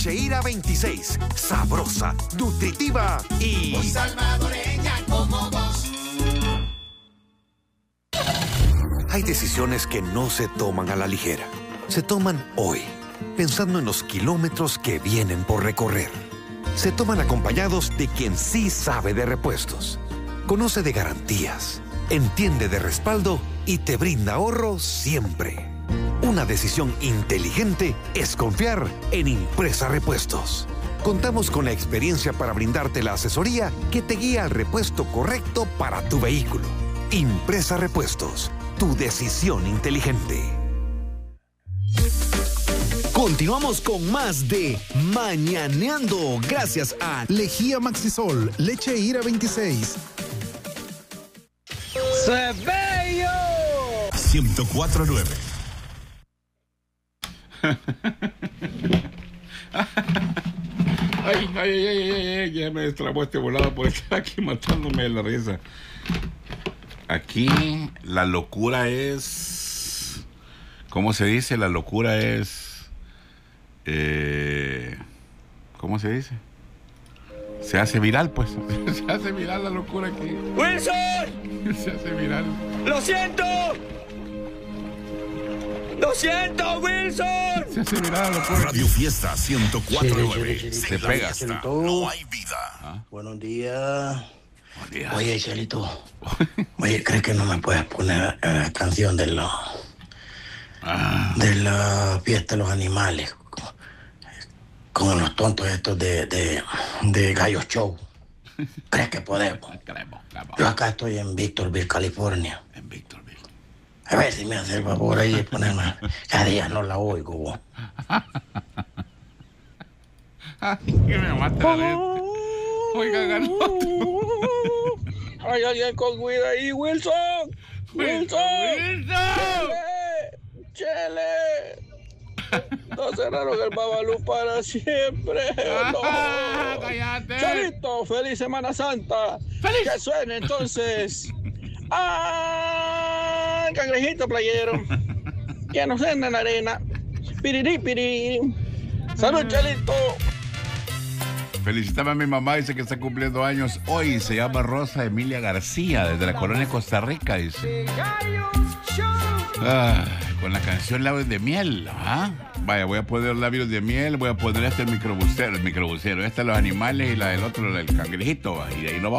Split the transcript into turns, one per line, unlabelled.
Lecheíra 26. Sabrosa, nutritiva y
muy salvadoreña como vos.
Hay decisiones que no se toman a la ligera. Se toman hoy, pensando en los kilómetros que vienen por recorrer. Se toman acompañados de quien sí sabe de repuestos, conoce de garantías, entiende de respaldo y te brinda ahorro siempre. Una decisión inteligente es confiar en Impresa Repuestos. Contamos con la experiencia para brindarte la asesoría que te guía al repuesto correcto para tu vehículo. Impresa Repuestos, tu decisión inteligente.
Continuamos con más de Mañaneando, gracias a
Lejía Maxisol, Lecheíra 26.
¡Sebello!
104.9.
Ay, ya me destrabó este volado por estar aquí matándome de la risa. Aquí la locura es... ¿Cómo se dice? La locura es... ¿Cómo se dice? Se hace viral, pues. Se hace viral la locura aquí.
¡Wilson!
Se hace viral.
¡Lo siento! ¡Lo siento, Wilson!
Se hace viral la locura.
Radio Fiesta 104.9.
Se pega hasta.
No hay vida.
¿Ah?
Buenos días.
Buen día.
Oye, Chelito. Oye, ¿crees que no me puedes poner canción de la fiesta de los animales? Con los tontos estos de Gallo Show. ¿Crees que podemos?
Queremos.
Yo acá estoy en Victorville, California.
En Victorville.
A ver si me hace el favor ahí de ponerme. Cada día no la oigo, vos.
Que me mata la gente. Oiga, ganó.
Hay alguien con cuida ahí, Wilson. ¡Wilson! ¡Chele! No cerraron el Babalú para siempre. No.
¡Cállate!
Chavito, feliz Semana Santa.
¡Feliz!
Que suene entonces. ¡Ah! Cangrejito playero. Que nos den en la arena. Piriri. Salud, Chelito.
Felicítame a mi mamá, dice que está cumpliendo años hoy. Se llama Rosa Emilia García, desde la colonia Costa Rica, dice. Con la canción Labios de Miel. ¿Ah? Vaya, voy a poner Labios de Miel, voy a poner el microbusero, este los animales y la del otro, el cangrejito. Y de ahí lo vamos.